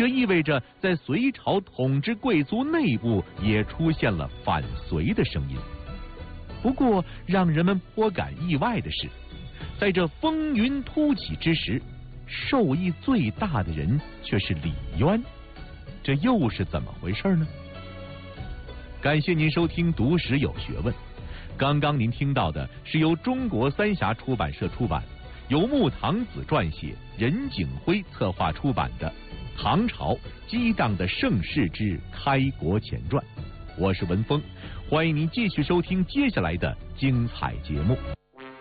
这意味着在隋朝统治贵族内部也出现了反隋的声音。不过，让人们颇感意外的是，在这风云突起之时，受益最大的人却是李渊，这又是怎么回事呢？感谢您收听《读史有学问》。刚刚您听到的是由中国三峡出版社出版，由穆唐子撰写，任景辉策划出版的《唐朝激荡的盛世之开国前传》。我是文峰，欢迎您继续收听接下来的精彩节目。